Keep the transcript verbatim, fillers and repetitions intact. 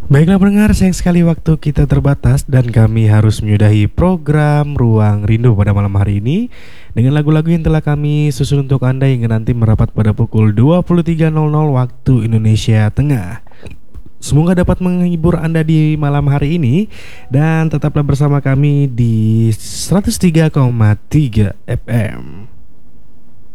Baiklah pendengar, sayang sekali waktu kita terbatas dan kami harus menyudahi program Ruang Rindu pada malam hari ini dengan lagu-lagu yang telah kami susun untuk Anda hingga nanti merapat pada pukul dua puluh tiga nol nol waktu Indonesia Tengah. Semoga dapat menghibur Anda di malam hari ini dan tetaplah bersama kami di seratus tiga koma tiga F M.